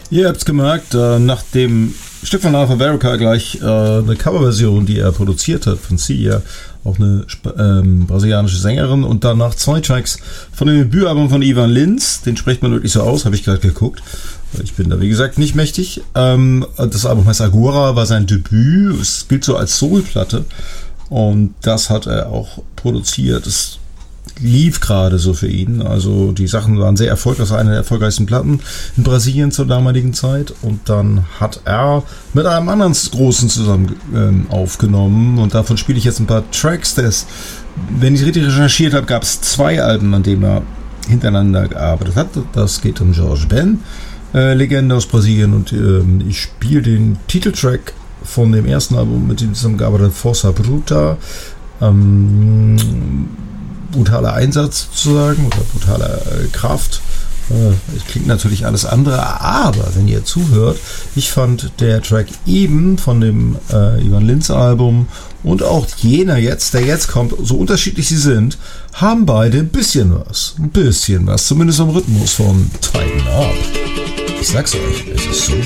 Ihr habt's gemerkt, nach dem Stück von Arthur Verica gleich eine Coverversion, die er produziert hat von Sia, auch eine brasilianische Sängerin, und danach 2 Tracks von dem Debütalbum von Ivan Lins. Den spricht man wirklich so aus, habe ich gerade geguckt. Ich bin da, wie gesagt, nicht mächtig. Das Album heißt Agora, war sein Debüt. Es gilt so als Soulplatte. Und das hat er auch produziert. Es lief gerade so für ihn. Also die Sachen waren sehr erfolgreich. Das war eine der erfolgreichsten Platten in Brasilien zur damaligen Zeit. Und dann hat er mit einem anderen Großen zusammen aufgenommen. Und davon spiele ich jetzt ein paar Tracks. Wenn ich richtig recherchiert habe, gab es 2 Alben, an denen er hintereinander gearbeitet hat. Das geht um Jorge Ben, Legende aus Brasilien. Und ich spiele den Titeltrack von dem ersten Album, mit dem zusammengearbeitet hat, Força Bruta. Brutaler Einsatz sozusagen oder brutale Kraft. Es klingt natürlich alles andere, aber wenn ihr zuhört, ich fand der Track eben von dem Ivan Lins Album und auch jener jetzt, der jetzt kommt, so unterschiedlich sie sind, haben beide ein bisschen was, zumindest am Rhythmus von Tighten Up. Ich sag's euch, es ist so gut.